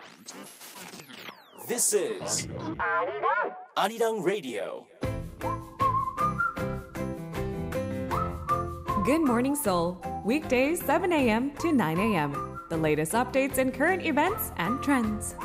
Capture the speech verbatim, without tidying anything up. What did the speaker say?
This is Arirang Radio. Good Morning Seoul, weekdays seven a.m. to nine a.m. The latest updates and current events and trends.